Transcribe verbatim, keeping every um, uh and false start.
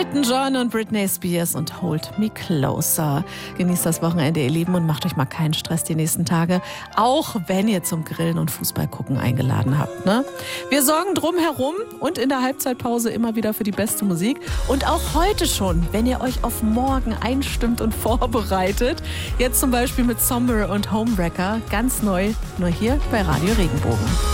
Elton John und Britney Spears und Hold Me Closer. Genießt das Wochenende, ihr Lieben, und macht euch mal keinen Stress die nächsten Tage, auch wenn ihr zum Grillen und Fußball gucken eingeladen habt. Ne? Wir sorgen drumherum und in der Halbzeitpause immer wieder für die beste Musik. Und auch heute schon, wenn ihr euch auf morgen einstimmt und vorbereitet. Jetzt zum Beispiel mit Somber und Homewrecker, ganz neu, nur hier bei Radio Regenbogen.